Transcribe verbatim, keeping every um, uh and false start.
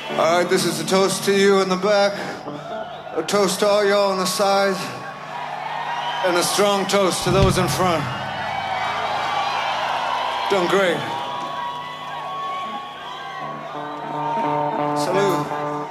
All right, this is a toast to you in the back, a toast to all y'all on the side, and a strong toast to those in front. Done great.